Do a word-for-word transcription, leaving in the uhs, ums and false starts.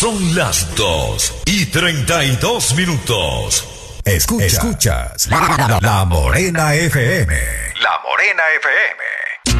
Son las dos y treinta y dos minutos. Escuchas, Escuchas la, la, la Morena F M. La Morena F M.